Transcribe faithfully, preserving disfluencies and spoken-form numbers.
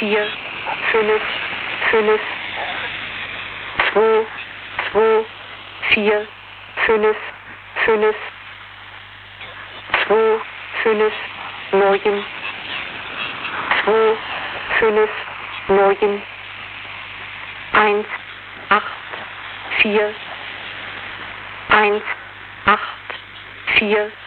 vier, fünf, fünf, zwei, zwei, vier, fünf, fünf, zwei, fünf, neun, zwei, fünf, neun, eins, acht, vier, eins, acht, vier,